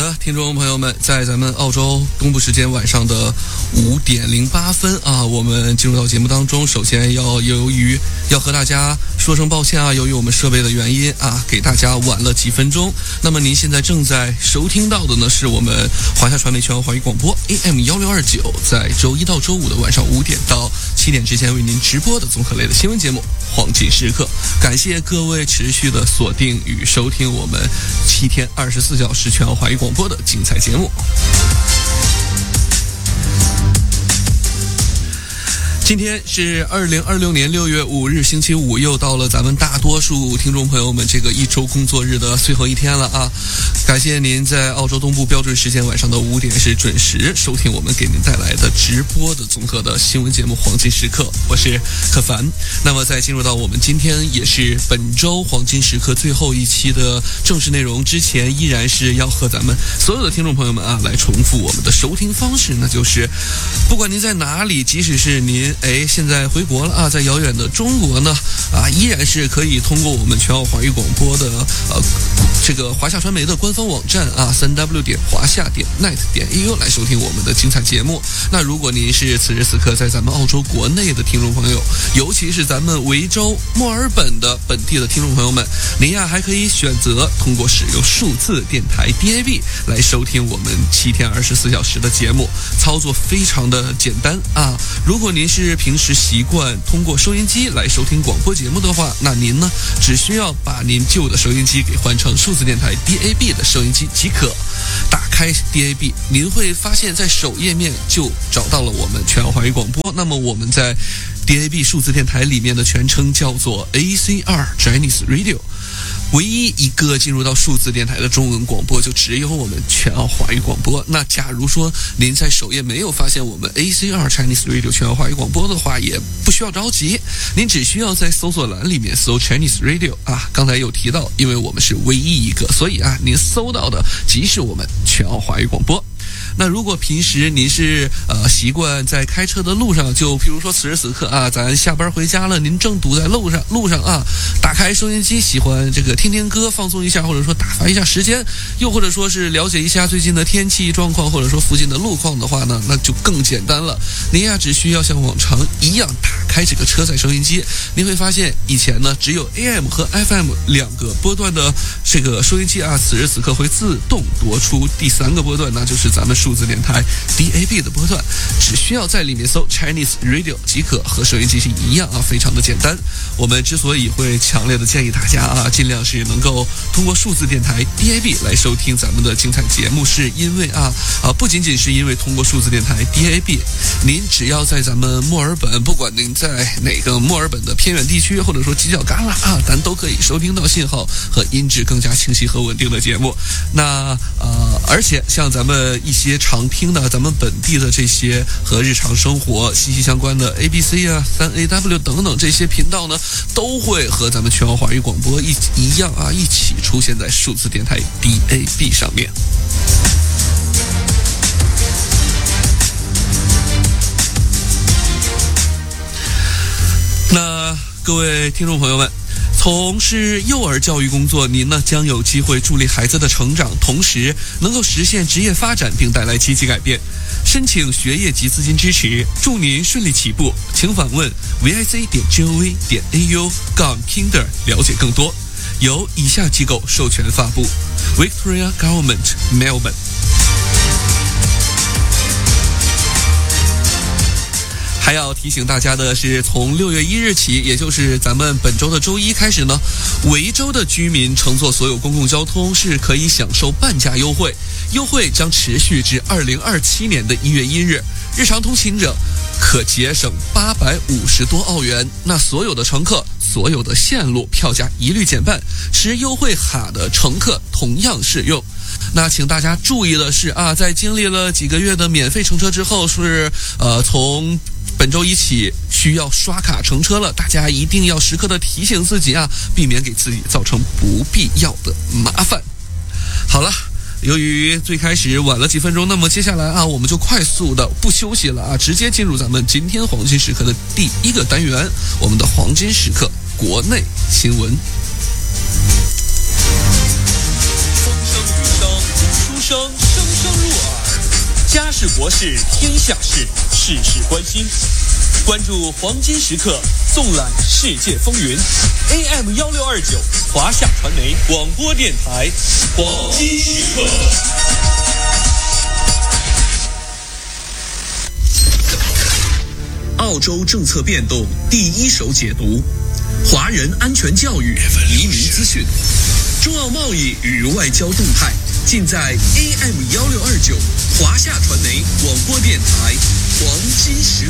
好的，听众朋友们，在咱们澳洲东部时间晚上的5:08啊，我们进入到节目当中。首先由于要和大家说声抱歉啊，由于我们设备的原因啊，给大家晚了几分钟。那么您现在正在收听到的呢，是我们华夏传媒全华语广播 AM1629，在周一到周五的晚上5点到7点之间为您直播的综合类的新闻节目《黄金时刻》。感谢各位持续的锁定与收听我们7天24小时全华语广播的精彩节目。今天是2026年6月5日星期五，又到了咱们大多数听众朋友们这个一周工作日的最后一天了啊！感谢您在澳洲东部标准时间晚上的5点是准时收听我们给您带来的直播的综合的新闻节目《黄金时刻》，我是柯凡。那么在进入到我们今天也是本周黄金时刻最后一期的正式内容之前，依然是要和咱们所有的听众朋友们啊来重复我们的收听方式，那就是不管您在哪里，即使是您现在回国了啊，在遥远的中国呢依然是可以通过我们全澳华语广播的这个华夏传媒的官方网站啊，3w 华夏net au 来收听我们的精彩节目。那如果您是此时此刻在咱们澳洲国内的听众朋友，尤其是咱们维州墨尔本的本地的听众朋友们，您还可以选择通过使用数字电台 DAB 来收听我们7天24小时的节目，操作非常的简单啊。如果您是平时习惯通过收音机来收听广播节目的话，那您呢只需要把您旧的收音机给换成数字电台 DAB 的收音机即可。打开 DAB， 您会发现在首页面就找到了我们全澳华语广播。那么我们在 DAB 数字电台里面的全称叫做 ACR Chinese Radio，唯一一个进入到数字电台的中文广播就只有我们全澳华语广播。那假如说您在首页没有发现我们 ACR Chinese Radio 全澳华语广播的话，也不需要着急，您只需要在搜索栏里面搜 Chinese Radio 啊。刚才有提到，因为我们是唯一一个，所以您搜到的即是我们全澳华语广播。那如果平时您是习惯在开车的路上，就譬如说此时此刻啊，咱下班回家了，您正堵在路上啊，打开收音机，喜欢这个听听歌放松一下，或者说打发一下时间，又或者说是了解一下最近的天气状况，或者说附近的路况的话呢，那就更简单了。您只需要像往常一样打开这个车载收音机，您会发现以前呢只有 AM 和 FM 2个波段的这个收音机啊，此时此刻会自动夺出第3个波段，那就是咱们数字电台 DAB 的波段，只需要在里面搜 Chinese Radio 即可，和收音机是一样啊，非常的简单。我们之所以会强烈的建议大家尽量是能够通过数字电台 DAB 来收听咱们的精彩节目，是因为不仅仅是因为通过数字电台 DAB， 您只要在咱们墨尔本，不管您在哪个墨尔本的偏远地区，或者说犄角旮旯咱都可以收听到信号和音质更加清晰和稳定的节目。那而且像咱们一些常听的咱们本地的这些和日常生活息息相关的 ABC 3AW 等等这些频道呢，都会和咱们全澳华语广播一样一起出现在数字电台 DAB 上面。那各位听众朋友们，从事幼儿教育工作，您呢将有机会助力孩子的成长，同时能够实现职业发展并带来积极改变。申请学业及资金支持，祝您顺利起步。请访问 vic.gov.au/kinder 了解更多。由以下机构授权发布 ：Victoria Government Melbourne。还要提醒大家的是，从6月1日起，也就是咱们本周的周一开始呢，维州的居民乘坐所有公共交通是可以享受半价优惠，优惠将持续至2027年的1月1日。日常通勤者可节省850多澳元。那所有的乘客、所有的线路票价一律减半，持优惠卡的乘客同样适用。那请大家注意的是在经历了几个月的免费乘车之后，是从本周一起需要刷卡乘车了，大家一定要时刻的提醒自己避免给自己造成不必要的麻烦。好了，由于最开始晚了几分钟，那么接下来我们就快速的不休息了直接进入咱们今天黄金时刻的第一个单元，我们的黄金时刻国内新闻。风声雨声读书声， 国事、天下事，事事关心。关注黄金时刻，纵览世界风云。AM1629，华夏传媒广播电台，黄金时刻。澳洲政策变动第一手解读，华人安全教育、移民资讯，中澳贸易与外交动态，尽在 AM1629 华夏传媒广播电台黄金时